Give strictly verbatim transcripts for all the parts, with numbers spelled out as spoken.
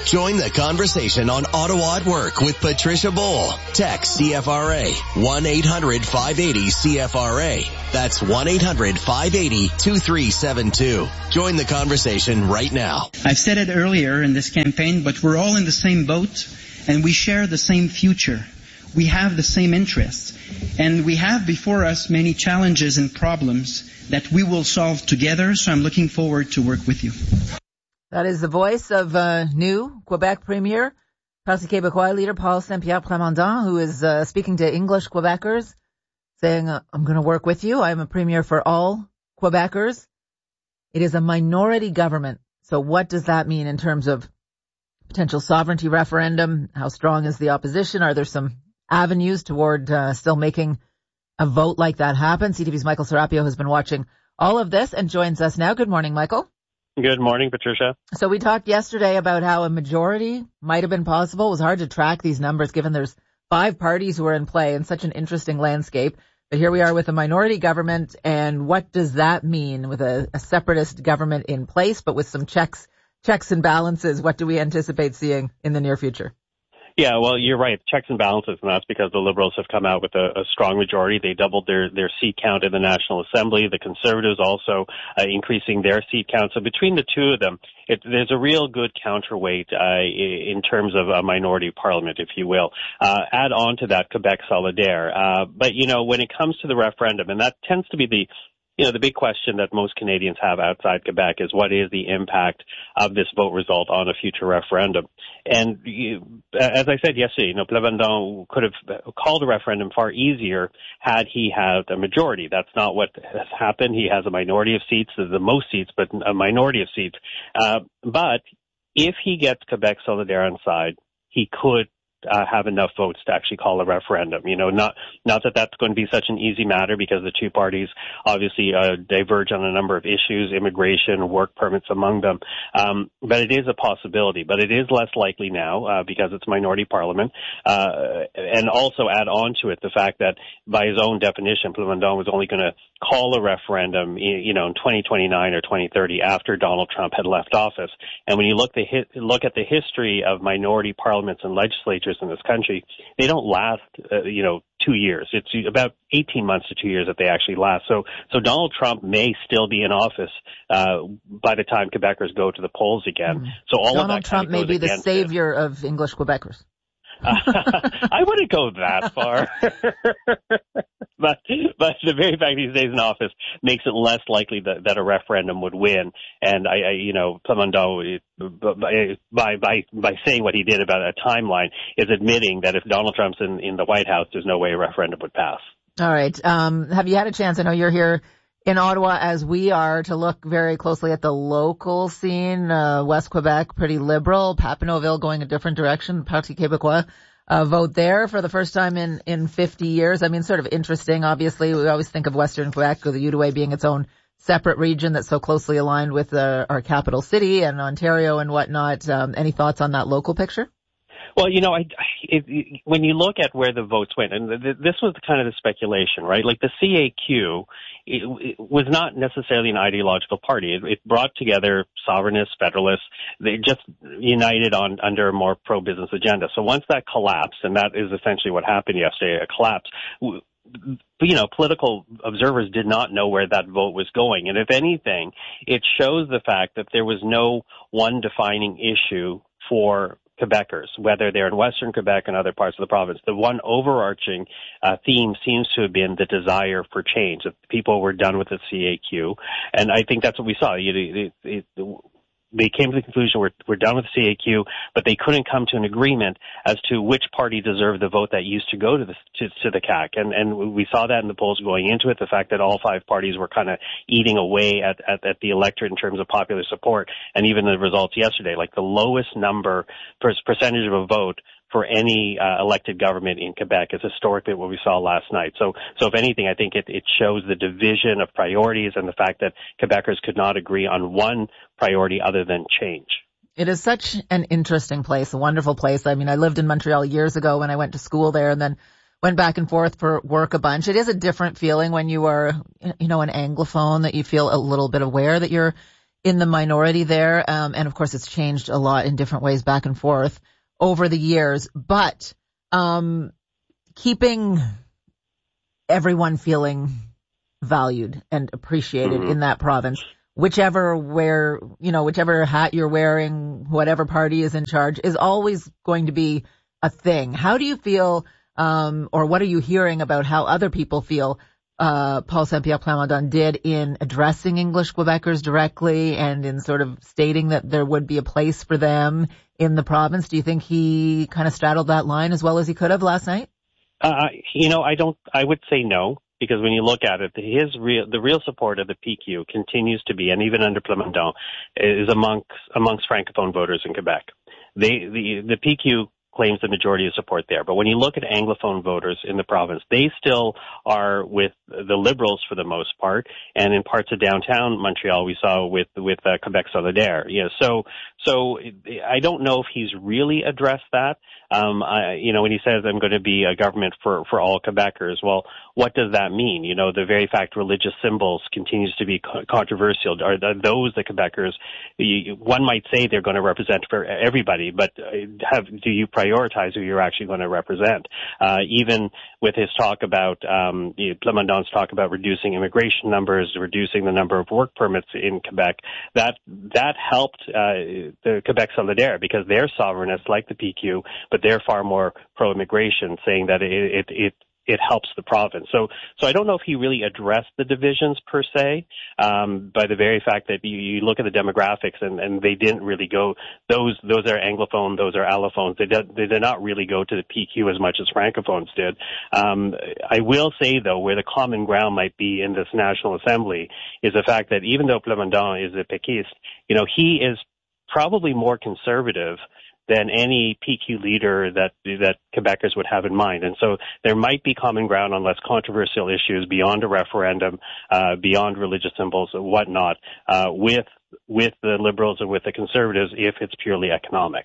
Join the conversation on Ottawa at Work with Patricia Bowl. Text C F R A one eight hundred five eighty C F R A. That's one eight hundred five eighty two three seven two. Join the conversation right now. I've said it earlier in this campaign, but we're all in the same boat and we share the same future. We have the same interests, and we have before us many challenges and problems that we will solve together, so I'm looking forward to work with you. That is the voice of uh, new Quebec Premier, Parti Québécois leader Paul Saint-Pierre Plamondon, who is uh, speaking to English Quebecers, saying, uh, I'm going to work with you. I'm a premier for all Quebecers. It is a minority government. So what does that mean in terms of potential sovereignty referendum? How strong is the opposition? Are there some avenues toward uh, still making a vote like that happen? C T V's Michael Serapio has been watching all of this and joins us now. Good morning, Michael. Good morning, Patricia. So we talked yesterday about how a majority might have been possible. It was hard to track these numbers given there's five parties who are in play in such an interesting landscape. But here we are with a minority government, and what does that mean with a, a separatist government in place, but with some checks, checks and balances? What do we anticipate seeing in the near future? Yeah, well, you're right. Checks and balances, and that's because the Liberals have come out with a, a strong majority. They doubled their, their seat count in the National Assembly. The Conservatives also uh, increasing their seat count. So between the two of them, it, there's a real good counterweight uh, in terms of a minority parliament, if you will. Uh, add on to that Quebec Solidaire. Uh, but, you know, when it comes to the referendum, and that tends to be the You know, the big question that most Canadians have outside Quebec is what is the impact of this vote result on a future referendum? And you, as I said yesterday, you know, Plamondon could have called a referendum far easier had he had a majority. That's not what has happened. He has a minority of seats, the most seats, but a minority of seats. Uh, but if he gets Quebec Solidaire on side, he could Uh, have enough votes to actually call a referendum. You know, not not that that's going to be such an easy matter because the two parties obviously uh, diverge on a number of issues, immigration, work permits among them. Um, but it is a possibility. But it is less likely now uh, because it's minority parliament. Uh, and also add on to it the fact that by his own definition, Plamondon was only going to call a referendum, you know, in twenty twenty-nine or twenty thirty after Donald Trump had left office. And when you look the look at the history of minority parliaments and legislatures in this country, they don't last, uh, you know, two years. It's about eighteen months to two years that they actually last. So, so Donald Trump may still be in office uh, by the time Quebecers go to the polls again. Mm. So all Donald of that Trump may be the savior it. of English Quebecers. Uh, I wouldn't go that far. but but the very fact he stays in office makes it less likely that, that a referendum would win. And I, I you know, Plamondon, by by by saying what he did about a timeline, is admitting that if Donald Trump's in, in the White House, there's no way a referendum would pass. All right. Um, have you had a chance? I know you're here in Ottawa as we are to look very closely at the local scene. Uh, West Quebec, pretty liberal. Papineauville going a different direction. Parti Québécois uh, vote there for the first time in, in fifty years. I mean, sort of interesting. Obviously, we always think of Western Quebec or the Outaouais being its own separate region that's so closely aligned with uh, our capital city and Ontario and whatnot. Um, any thoughts on that local picture? Well, you know, I, it, it, when you look at where the votes went, and th- this was kind of the speculation, right? Like the C A Q it, it was not necessarily an ideological party. It, it brought together sovereignists, federalists. They just united on under a more pro-business agenda. So once that collapsed, and that is essentially what happened yesterday, a collapse, you know, political observers did not know where that vote was going. And if anything, it shows the fact that there was no one defining issue for Quebecers, whether they're in Western Quebec and other parts of the province. The one overarching uh, theme seems to have been the desire for change, that people were done with the C A Q. And I think that's what we saw. You, it, it, it, they came to the conclusion we're, we're done with the C A Q, but they couldn't come to an agreement as to which party deserved the vote that used to go to the to, to the C A C. And, and we saw that in the polls going into it, the fact that all five parties were kind of eating away at, at, at the electorate in terms of popular support. And even the results yesterday, like the lowest number, percentage of a vote for any uh, elected government in Quebec is historically what we saw last night. So, so if anything, I think it, it shows the division of priorities and the fact that Quebecers could not agree on one priority other than change. It is such an interesting place, a wonderful place. I mean, I lived in Montreal years ago when I went to school there and then went back and forth for work a bunch. It is a different feeling when you are, you know, an Anglophone, that you feel a little bit aware that you're in the minority there. Um, and of course it's changed a lot in different ways back and forth over the years, but, um, keeping everyone feeling valued and appreciated mm-hmm. in that province, whichever where, you know, whichever hat you're wearing, whatever party is in charge, is always going to be a thing. How do you feel, um, or what are you hearing about how other people feel uh, Paul Saint-Pierre Plamondon did in addressing English Quebecers directly and in sort of stating that there would be a place for them in the province? Do you think he kind of straddled that line as well as he could have last night? Uh, you know, I don't, I would say no, because when you look at it, his real, the real support of the P Q continues to be, and even under Plamondon, is amongst, amongst Francophone voters in Quebec. They, the, the P Q claims the majority of support there. But when you look at Anglophone voters in the province, they still are with the Liberals for the most part. And in parts of downtown Montreal, we saw with, with uh, Quebec Solidaire. Yeah. So, so I don't know if he's really addressed that. Um, I, you know, when he says I'm going to be a government for, for all Quebecers, well, what does that mean? You know, the very fact religious symbols continues to be co- controversial. Are those the Quebecers? You, one might say they're going to represent for everybody, but have, do you prioritize who you're actually going to represent? Uh, even with his talk about, um, you know, Plamondon's talk about reducing immigration numbers, reducing the number of work permits in Quebec, that, that helped, uh, the Quebec Solidaire because they're sovereignists like the P Q, but they're far more pro-immigration, saying that it, it, it it helps the province. So, so I don't know if he really addressed the divisions per se, um, by the very fact that you, you look at the demographics and, and they didn't really go, those, those are Anglophone, those are allophones. They did, they did not really go to the P Q as much as Francophones did. Um, I will say though, where the common ground might be in this National Assembly is the fact that even though Plamondon is a Péquiste, you know, he is probably more conservative than any P Q leader that that Quebecers would have in mind. And so there might be common ground on less controversial issues beyond a referendum, uh, beyond religious symbols and whatnot, uh, with with the Liberals and with the Conservatives if it's purely economic.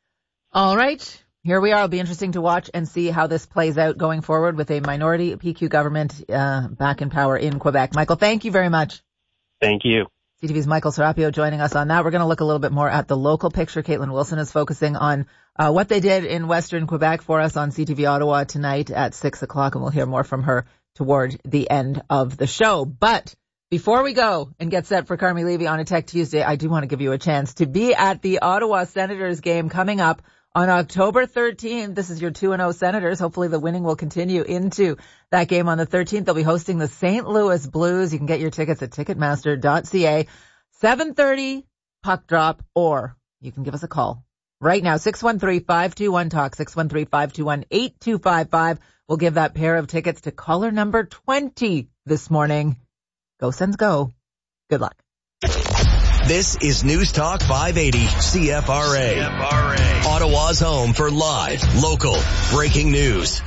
All right. Here we are. It'll be interesting to watch and see how this plays out going forward with a minority P Q government uh, back in power in Quebec. Michael, thank you very much. Thank you. C T V's Michael Serapio joining us on that. We're going to look a little bit more at the local picture. Caitlin Wilson is focusing on uh, what they did in Western Quebec for us on C T V Ottawa tonight at six o'clock, and we'll hear more from her toward the end of the show. But before we go and get set for Carmi Levy on a Tech Tuesday, I do want to give you a chance to be at the Ottawa Senators game coming up on October thirteenth. This is your two and oh Senators. Hopefully the winning will continue into that game on the thirteenth. They'll be hosting the Saint Louis Blues. You can get your tickets at ticketmaster dot c a. seven thirty puck drop, or you can give us a call right now, six one three, five two one, talk, six one three, five two one, eight two five five. We'll give that pair of tickets to caller number twenty this morning. Go Sens go. Good luck. This is News Talk five eighty C F R A. C F R A. Ottawa's home for live, local, breaking news.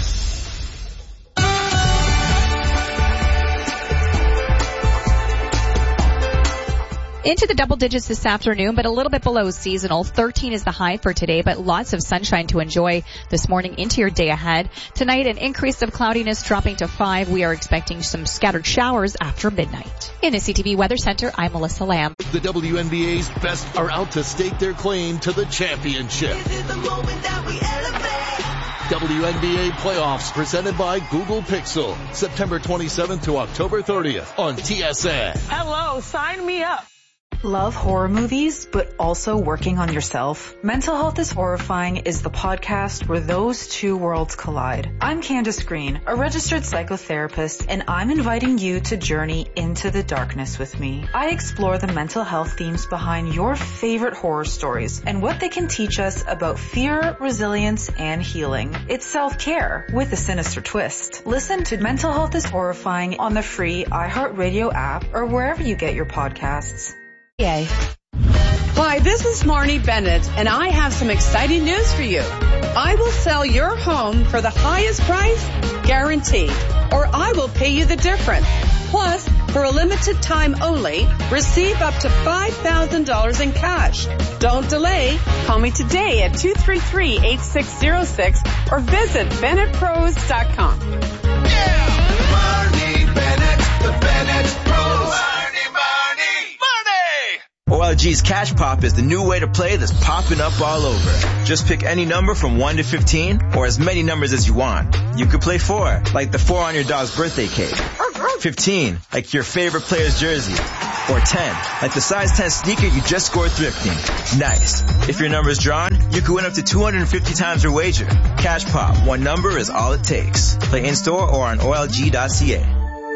Into the double digits this afternoon, but a little bit below seasonal. thirteen is the high for today, but lots of sunshine to enjoy this morning into your day ahead. Tonight, an increase of cloudiness dropping to five. We are expecting some scattered showers after midnight. In the C T V Weather Center, I'm Melissa Lamb. The W N B A's best are out to stake their claim to the championship. Is it the moment that we elevate? W N B A playoffs presented by Google Pixel. September twenty-seventh to October thirtieth on T S N. Hello, sign me up. Love horror movies, but also working on yourself? Mental Health is Horrifying is the podcast where those two worlds collide. I'm Candace Green, a registered psychotherapist, and I'm inviting you to journey into the darkness with me. I explore the mental health themes behind your favorite horror stories and what they can teach us about fear, resilience, and healing. It's self-care with a sinister twist. Listen to Mental Health is Horrifying on the free iHeartRadio app or wherever you get your podcasts. Yay. Hi, this is Marnie Bennett, and I have some exciting news for you. I will sell your home for the highest price, guaranteed, or I will pay you the difference. Plus, for a limited time only, receive up to five thousand dollars in cash. Don't delay. Call me today at two three three, eight six zero six or visit Bennett Pros dot com. Yeah! Marnie Bennett, the Bennett Pros. Marnie, Marnie, Marnie! L G's Cash Pop is the new way to play that's popping up all over. Just pick any number from one to fifteen, or as many numbers as you want. You could play four, like the four on your dog's birthday cake. fifteen, like your favorite player's jersey. Or ten, like the size ten sneaker you just scored thrifting. Nice. If your number is drawn, you could win up to two hundred fifty times your wager. Cash Pop, one number is all it takes. Play in-store or on O L G dot C A.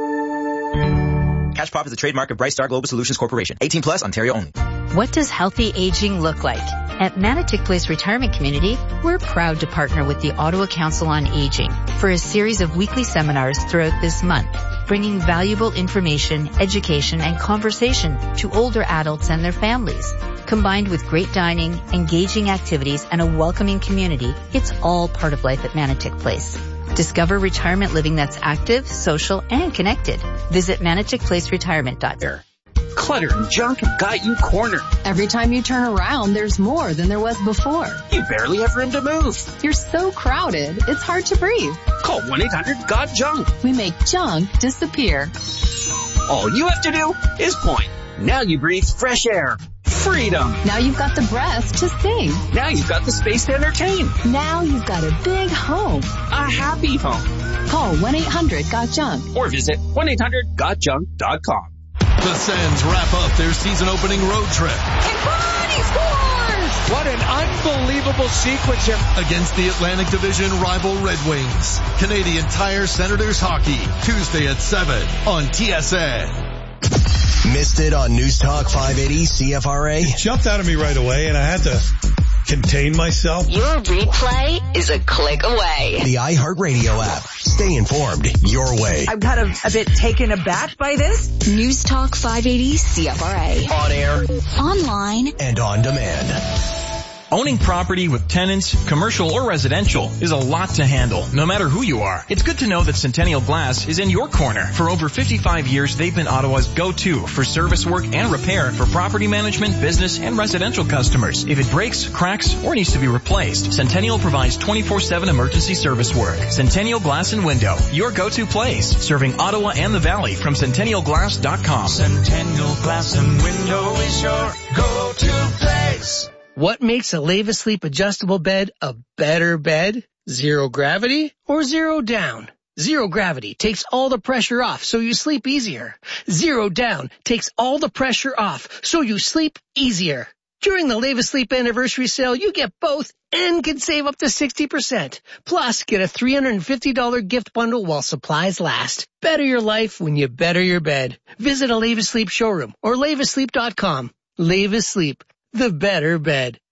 Cash Pop is a trademark of Bright Star Global Solutions Corporation. eighteen plus, Ontario only. What does healthy aging look like? At Manotick Place Retirement Community, we're proud to partner with the Ottawa Council on Aging for a series of weekly seminars throughout this month, bringing valuable information, education, and conversation to older adults and their families. Combined with great dining, engaging activities, and a welcoming community, it's all part of life at Manotick Place. Discover retirement living that's active, social, and connected. Visit manotick place retirement dot com. Clutter and junk have got you cornered. Every time you turn around, there's more than there was before. You barely have room to move. You're so crowded, it's hard to breathe. Call one eight hundred got junk. We make junk disappear. All you have to do is point. Now you breathe fresh air. Freedom. Now you've got the breath to sing. Now you've got the space to entertain. Now you've got a big home. A happy home. Call one eight hundred got junk. Or visit one eight hundred got junk dot com. The Sens wrap up their season-opening road trip. And he scores! What an unbelievable sequence here. Against the Atlantic Division rival Red Wings. Canadian Tire Senators Hockey, Tuesday at seven on T S N. Missed it on News Talk five eighty C F R A? It jumped out of me right away, and I had to contain myself. Your replay is a click away. The iHeartRadio app. Stay informed your way. I'm kind of a bit taken aback by this. News Talk five eighty C F R A. On air, online, and on demand. Owning property with tenants, commercial or residential, is a lot to handle, no matter who you are. It's good to know that Centennial Glass is in your corner. For over fifty-five years, they've been Ottawa's go-to for service work and repair for property management, business, and residential customers. If it breaks, cracks, or needs to be replaced, Centennial provides twenty-four seven emergency service work. Centennial Glass and Window, your go-to place, serving Ottawa and the Valley from centennial glass dot com. Centennial Glass and Window is your go-to place. What makes a Leva Sleep adjustable bed a better bed? Zero gravity or zero down? Zero gravity takes all the pressure off so you sleep easier. Zero down takes all the pressure off so you sleep easier. During the Leva Sleep anniversary sale, you get both and can save up to sixty percent. Plus, get a three hundred fifty dollars gift bundle while supplies last. Better your life when you better your bed. Visit a Leva Sleep showroom or leva sleep dot com. Leva Sleep. The better bed.